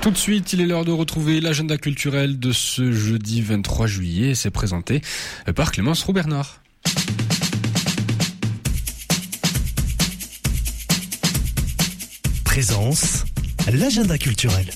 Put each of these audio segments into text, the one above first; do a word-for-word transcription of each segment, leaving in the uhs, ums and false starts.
Tout de suite, il est l'heure de retrouver l'agenda culturel de ce jeudi vingt-trois juillet. C'est présenté par Clémence Roux-Bernard. Présence, l'agenda culturel.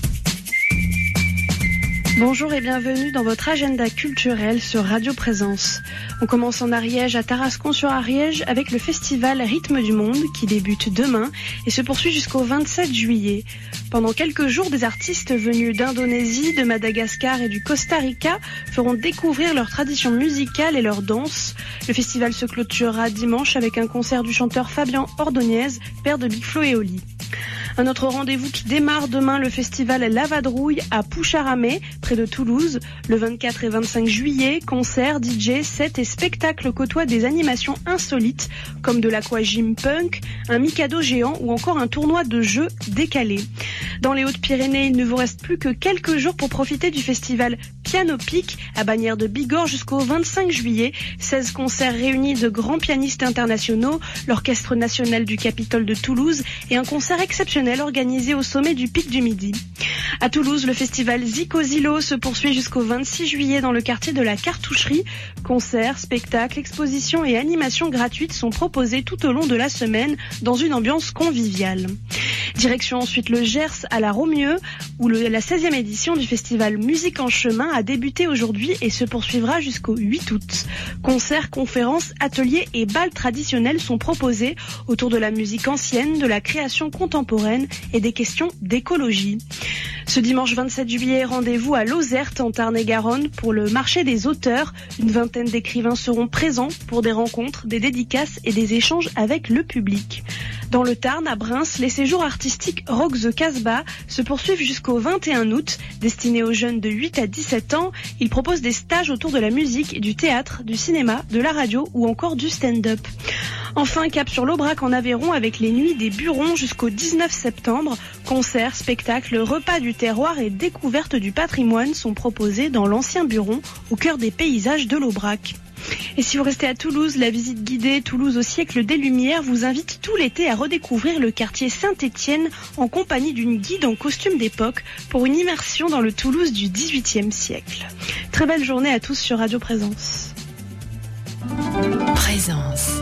Bonjour et bienvenue dans votre agenda culturel sur Radio Présence. On commence en Ariège à Tarascon-sur-Ariège avec le festival Rythme du Monde qui débute demain et se poursuit jusqu'au vingt-sept juillet. Pendant quelques jours, des artistes venus d'Indonésie, de Madagascar et du Costa Rica feront découvrir leurs traditions musicales et leurs danses. Le festival se clôturera dimanche avec un concert du chanteur Fabien Ordonez, père de Big Flo et Oli. Un autre rendez-vous qui démarre demain, le festival La Vadrouille à Poucharamé, près de Toulouse. Le vingt-quatre et vingt-cinq juillet, concerts, D J, sets et spectacles côtoient des animations insolites, comme de l'aquagym punk, un mikado géant ou encore un tournoi de jeux décalé. Dans les Hautes-Pyrénées, il ne vous reste plus que quelques jours pour profiter du festival Piano Pic à Bagnères de Bigorre jusqu'au vingt-cinq juillet. seize concerts réunis de grands pianistes internationaux, l'Orchestre national du Capitole de Toulouse et un concert exceptionnel organisé au sommet du Pic du Midi. À Toulouse, le festival Zico Zilo se poursuit jusqu'au vingt-six juillet dans le quartier de la Cartoucherie. Concerts, spectacles, expositions et animations gratuites sont proposés tout au long de la semaine dans une ambiance conviviale. Direction ensuite le Gers à la Romieux où le, la seizième édition du festival Musique en chemin a débuté aujourd'hui et se poursuivra jusqu'au huit août. Concerts, conférences, ateliers et bals traditionnels sont proposés autour de la musique ancienne, de la création contemporaine et des questions d'écologie. Ce dimanche vingt-sept juillet, rendez-vous à Lauzerte en Tarn-et-Garonne pour le marché des auteurs. Une vingtaine d'écrivains seront présents pour des rencontres, des dédicaces et des échanges avec le public. Dans le Tarn, à Reims, les séjours artistiques Rock the Casbah se poursuivent jusqu'au vingt et un août. Destinés aux jeunes de huit à dix-sept ans, ils proposent des stages autour de la musique, du théâtre, du cinéma, de la radio ou encore du stand-up. Enfin, cap sur l'Aubrac en Aveyron avec les nuits des Burons jusqu'au dix-neuf septembre. Concerts, spectacles, repas du terroir et découvertes du patrimoine sont proposés dans l'ancien Buron, au cœur des paysages de l'Aubrac. Et si vous restez à Toulouse, la visite guidée Toulouse au siècle des Lumières vous invite tout l'été à redécouvrir le quartier Saint-Étienne en compagnie d'une guide en costume d'époque pour une immersion dans le Toulouse du dix-huitième siècle. Très belle journée à tous sur Radio Présence. Présence.